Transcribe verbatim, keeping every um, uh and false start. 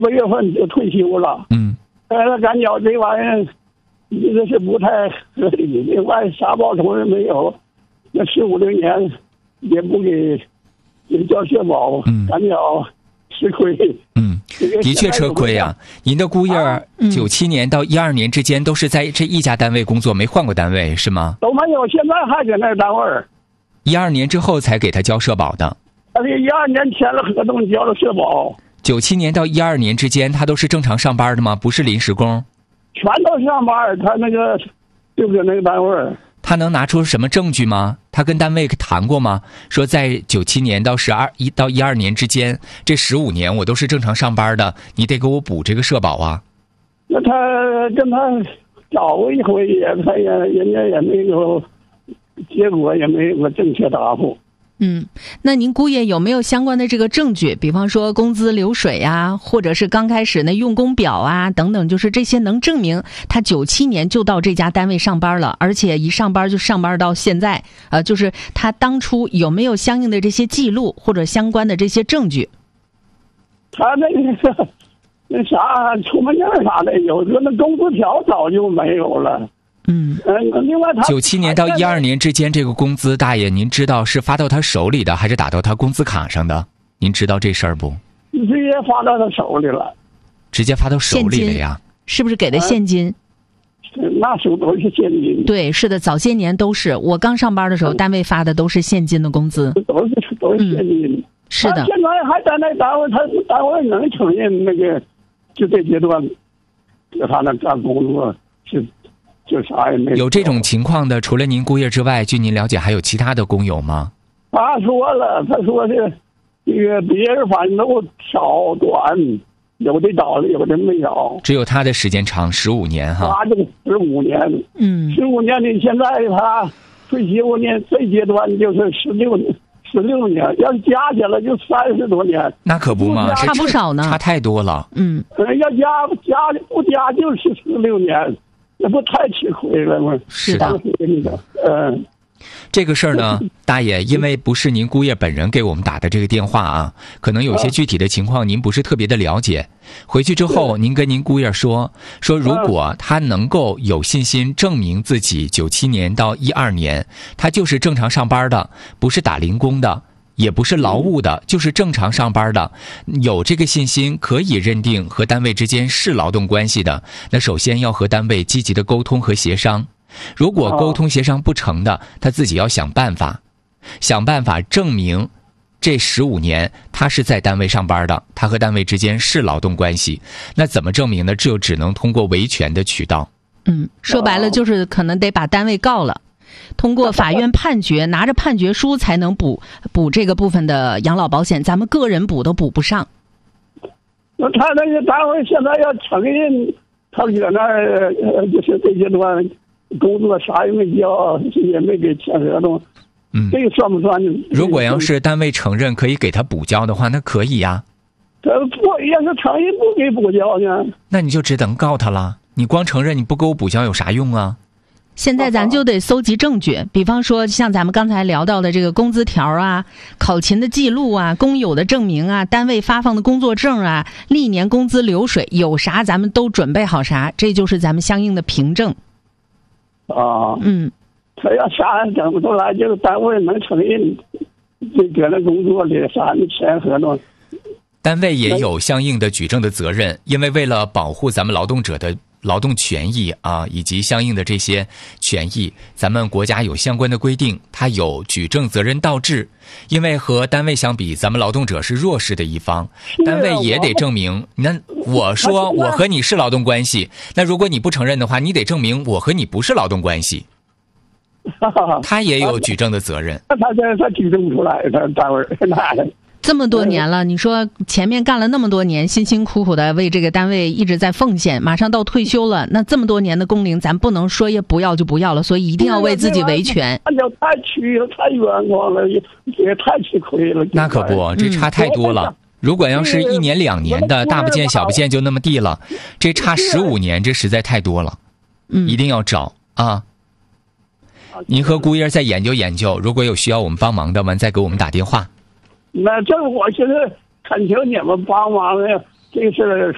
八月份就退休了。 嗯， 呃，感觉这玩意儿这是不太合理。另外，啥报酬也没有，那十五六年也不给给交社保， 嗯， 感觉吃亏。 嗯，的确吃亏呀、啊。您的姑爷九七年到一二年之间都是在这一家单位工作，没换过单位是吗？ 都没有，现在还在那单位。 一二年之后才给他交社保的。 而且一二年签了合同，交了社保。 九七年到一二年之间，他都是正常上班的吗？不是临时工？ 全都上班，他那个就搁那个单位。 他能拿出什么证据吗？他跟单位谈过吗？说在九七年到十二一到一二年之间，这十五年我都是正常上班的，你得给我补这个社保啊。 那他跟他找过一回也，他也人家也没有结果，也没有个正确答复。 嗯，那您姑爷有没有相关的这个证据？比方说工资流水啊，或者是刚开始那用工表啊等等，就是这些能证明他九七年就到这家单位上班了，而且一上班就上班到现在，呃，就是他当初有没有相应的这些记录或者相关的这些证据？ 他那个那啥出门证啥的有，个那工资条早就没有了。 嗯， 另外他九七年到一二年之间，这个工资，大爷您知道是发到他手里的，还是打到他工资卡上的？您知道这事儿不？ 直接发到他手里了。 直接发到手里了呀？ 是不是给的现金？ 啊、那时候都是现金。 对，是的，早些年都是。我刚上班的时候，嗯、单位发的都是现金的工资。 都是都是现金。嗯、 是的。 现在还在那单位，他单位能承认那个，就这阶段，给他那干工作是。就啥也没有。 有这种情况的，除了您姑爷之外，据您了解还有其他的工友吗？ 他说了，他说这这个别人反正都少短，有的找了，有的没找。 只有他的时间长，十五年哈。 他这个十五年， 嗯， 十五年的现在他退休呢，这阶段就是十六十六年，要加起来就三十多年。 那可不嘛， 差不少呢， 差太多了。 嗯， 要加加不加就是十六年。那不太吃亏了吗？ 是的， 嗯， 这个事儿呢，大爷，因为不是您姑爷本人给我们打的这个电话啊，可能有些具体的情况您不是特别的了解。回去之后，您跟您姑爷说说，如果他能够有信心证明自己九七年到一二年，他就是正常上班的，不是打零工的。也不是劳务的，就是正常上班的，有这个信心可以认定和单位之间是劳动关系的，那首先要和单位积极的沟通和协商。如果沟通协商不成的，他自己要想办法，想办法证明这十五年他是在单位上班的，他和单位之间是劳动关系。那怎么证明呢？这就只能通过维权的渠道。 嗯，说白了就是可能得把单位告了。通过法院判决，拿着判决书才能补补这个部分的养老保险，咱们个人补都补不上。 那他那个单位现在要承认他搁那儿，就是这阶段工作啥也没交，也没给签合同， 嗯， 这个算不算？ 如果要是单位承认可以给他补交的话，那可以呀。 他不要是承认不给补交呢？ 那你就只能告他了。你光承认你不给我补交有啥用啊？ 现在咱就得搜集证据，比方说像咱们刚才聊到的这个工资条啊、考勤的记录啊、工友的证明啊、单位发放的工作证啊、历年工资流水，有啥咱们都准备好啥，这就是咱们相应的凭证。 啊， 嗯， 他要啥整不出来，就是单位能承认这搁那工作里啥的签合同。 单位也有相应的举证的责任，因为为了保护咱们劳动者的劳动权益啊，以及相应的这些权益，咱们国家有相关的规定，它有举证责任倒置。因为和单位相比，咱们劳动者是弱势的一方，单位也得证明。那我说我和你是劳动关系，那如果你不承认的话，你得证明我和你不是劳动关系。他也有举证的责任。 他他他举证不出来，他单位那。 这么多年了，你说前面干了那么多年，辛辛苦苦的为这个单位一直在奉献，马上到退休了，那这么多年的工龄，咱不能说也不要就不要了，所以一定要为自己维权。 那就太屈了，太冤枉了，也也太吃亏了。 那可不，这差太多了。嗯、如果要是一年两年的，大不见小不见就那么地了，这差十五年，这实在太多了。 嗯， 一定要找啊。您和姑爷再研究研究，如果有需要我们帮忙的，完再给我们打电话。 那这我现在恳求你们帮忙，这个事